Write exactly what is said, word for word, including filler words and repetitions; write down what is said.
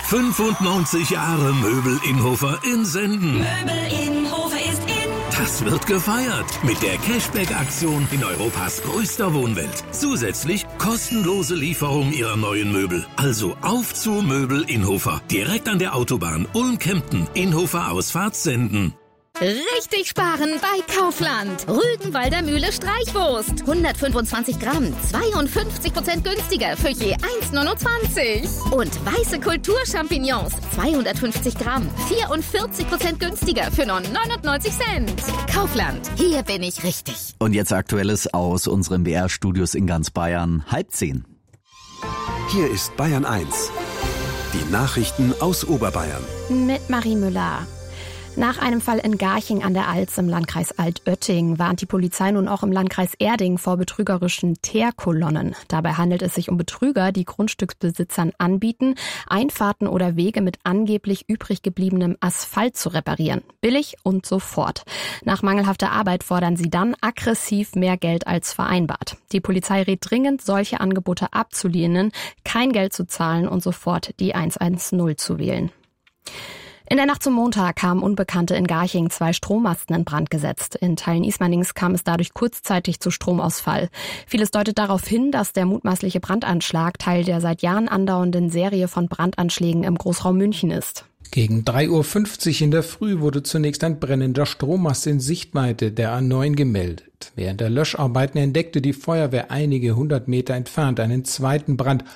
fünfundneunzig Jahre Möbel Innhofer in Senden. Möbel Innhofer ist in. Das wird gefeiert mit der Cashback-Aktion in Europas größter Wohnwelt. Zusätzlich kostenlose Lieferung Ihrer neuen Möbel. Also auf zu Möbel Innhofer. Direkt an der Autobahn Ulm-Kempten. Innhofer Ausfahrt Senden. Richtig sparen bei Kaufland. Rügenwalder Mühle Streichwurst. hundertfünfundzwanzig Gramm, zweiundfünfzig Prozent günstiger für je eins neunundzwanzig. Und weiße Kulturchampignons, zweihundertfünfzig Gramm, vierundvierzig Prozent günstiger für nur neunundneunzig Cent. Kaufland, hier bin ich richtig. Und jetzt Aktuelles aus unseren B R-Studios in ganz Bayern. Halb zehn. Hier ist Bayern eins. Die Nachrichten aus Oberbayern. Mit Marie Müller. Nach einem Fall in Garching an der Alz im Landkreis Altötting warnt die Polizei nun auch im Landkreis Erding vor betrügerischen Teerkolonnen. Dabei handelt es sich um Betrüger, die Grundstücksbesitzern anbieten, Einfahrten oder Wege mit angeblich übrig gebliebenem Asphalt zu reparieren. Billig und sofort. Nach mangelhafter Arbeit fordern sie dann aggressiv mehr Geld als vereinbart. Die Polizei rät dringend, solche Angebote abzulehnen, kein Geld zu zahlen und sofort die hundertzehn zu wählen. In der Nacht zum Montag haben Unbekannte in Garching zwei Strommasten in Brand gesetzt. In Teilen Ismanings kam es dadurch kurzzeitig zu Stromausfall. Vieles deutet darauf hin, dass der mutmaßliche Brandanschlag Teil der seit Jahren andauernden Serie von Brandanschlägen im Großraum München ist. Gegen drei Uhr fünfzig in der Früh wurde zunächst ein brennender Strommast in Sichtweite der A neun gemeldet. Während der Löscharbeiten entdeckte die Feuerwehr einige hundert Meter entfernt einen zweiten Brand